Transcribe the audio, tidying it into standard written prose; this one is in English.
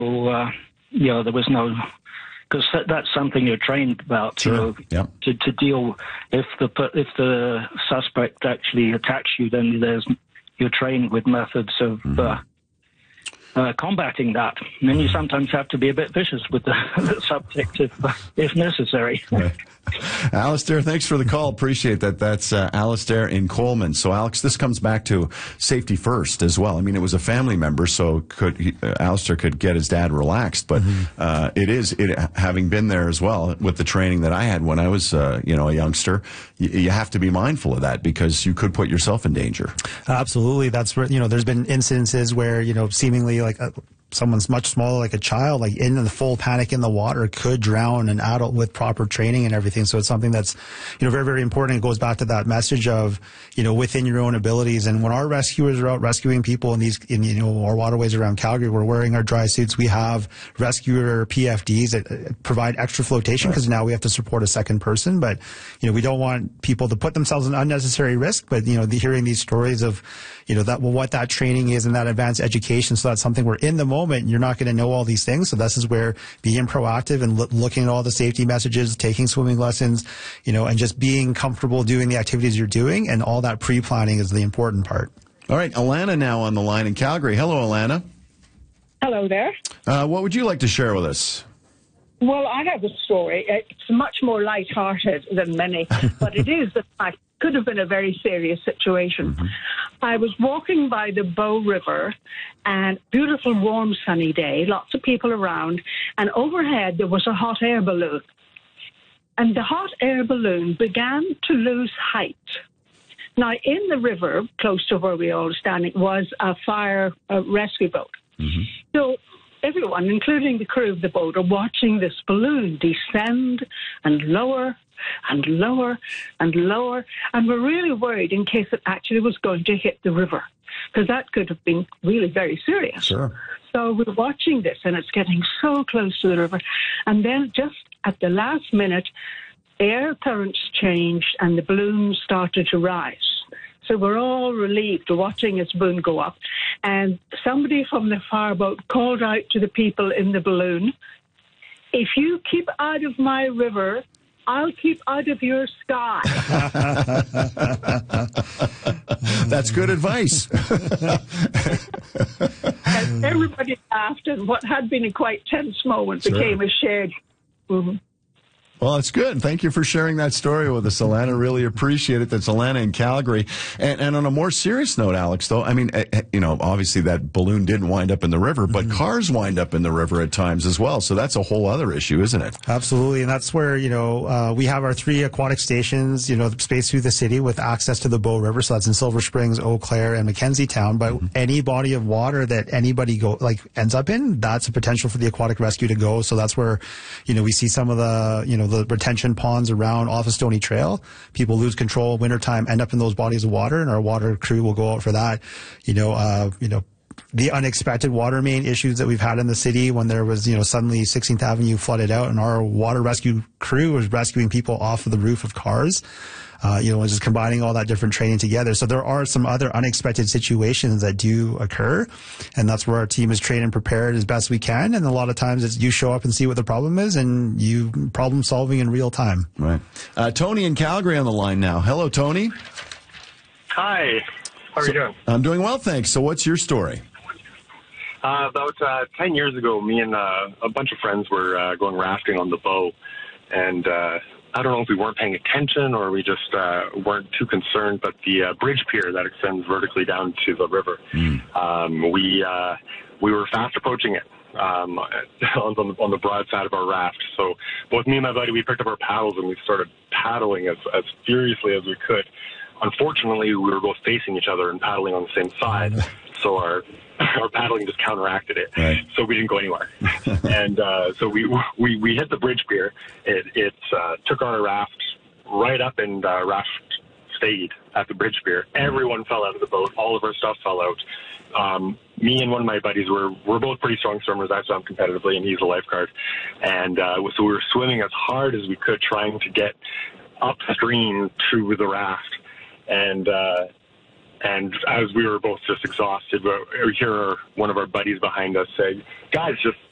there was no, because that's something you're trained about. Sure. To deal if the suspect actually attacks you, then you're trained with methods of combating that. And then you sometimes have to be a bit vicious with the subject if necessary. Right. Alistair, thanks for the call. Appreciate that. That's Alistair in Coleman. So, Alex, this comes back to safety first as well. I mean, it was a family member, so Alistair could get his dad relaxed. But having been there as well with the training that I had when I was, a youngster, you have to be mindful of that because you could put yourself in danger. Absolutely. That's where, there's been incidences where, seemingly like someone's much smaller, like a child, like in the full panic in the water, could drown an adult with proper training and everything. So it's something that's, very, very important. It goes back to that message of, within your own abilities. And when our rescuers are out rescuing people in our waterways around Calgary, we're wearing our dry suits. We have rescuer PFDs that provide extra flotation because now we have to support a second person. But, we don't want people to put themselves in unnecessary risk. But, hearing these stories of, what that training is and that advanced education. So that's something we're in the moment. You're not going to know all these things. So this is where being proactive and looking at all the safety messages, taking swimming lessons, and just being comfortable doing the activities you're doing, and all that pre-planning is the important part. All right. Alana now on the line in Calgary. Hello, Alana. Hello there. What would you like to share with us? Well, I have a story. It's much more lighthearted than many, but it is the fact could have been a very serious situation. I was walking by the Bow River, and beautiful, warm, sunny day, lots of people around, and overhead there was a hot air balloon. And the hot air balloon began to lose height. Now, in the river, close to where we all were standing, was a fire rescue boat. So everyone, including the crew of the boat, are watching this balloon descend and lower and lower and lower. And we're really worried in case it actually was going to hit the river, because that could have been really very serious. Sure. So we're watching this, and it's getting so close to the river. And then just at the last minute, air currents changed and the balloon started to rise. So we're all relieved watching its balloon go up. And somebody from the fireboat called out to the people in the balloon, "If you keep out of my river, I'll keep out of your sky." That's good advice. And everybody laughed, and what had been a quite tense moment became a shared moment. Well, it's good. Thank you for sharing that story with us, Alana. Really appreciate it. That's Alana in Calgary. And on a more serious note, Alex, though, I mean, obviously that balloon didn't wind up in the river, but cars wind up in the river at times as well. So that's a whole other issue, isn't it? Absolutely. And that's where, we have our 3 aquatic stations, spaced through the city with access to the Bow River. So that's in Silver Springs, Eau Claire, and Mackenzie Town. But any body of water that anybody ends up in, that's a potential for the aquatic rescue to go. So that's where, we see some of the, the retention ponds around off of Stony Trail. People lose control wintertime, end up in those bodies of water, and our water crew will go out for that. The unexpected water main issues that we've had in the city when there was, suddenly 16th Avenue flooded out and our water rescue crew was rescuing people off of the roof of cars. And just combining all that different training together. So there are some other unexpected situations that do occur, and that's where our team is trained and prepared as best we can. And a lot of times it's you show up and see what the problem is, and you problem solving in real time. Right. Tony in Calgary on the line now. Hello, Tony. Hi. How are you doing? I'm doing well, thanks. So what's your story? About 10 years ago, me and a bunch of friends were going rafting on the Bow, and I don't know if we weren't paying attention or we just weren't too concerned, but the bridge pier that extends vertically down to the river, we were fast approaching it on the broad side of our raft. So both me and my buddy, we picked up our paddles and we started paddling as furiously as we could. Unfortunately, we were both facing each other and paddling on the same side, so our paddling just counteracted it. Right. So we didn't go anywhere. And so we hit the bridge pier. It took our raft right up, and raft stayed at the bridge pier. Everyone fell out of the boat. All of our stuff fell out. Me and one of my buddies we're both pretty strong swimmers. I swam competitively, and he's a lifeguard. And so we were swimming as hard as we could, trying to get upstream to the raft. And as we were both just exhausted, we hear one of our buddies behind us say, "Guys, just